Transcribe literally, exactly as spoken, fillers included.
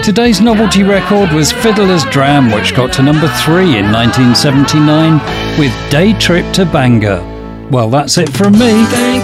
Today's novelty record was Fiddler's Dram, which got to number three in nineteen seventy-nine with Day Trip to Bangor. Well, that's it from me.